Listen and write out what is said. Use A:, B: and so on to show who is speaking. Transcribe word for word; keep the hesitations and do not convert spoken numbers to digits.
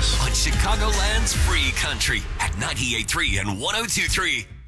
A: this.
B: On Chicagoland's free country at ninety-eight point three and one oh two point three.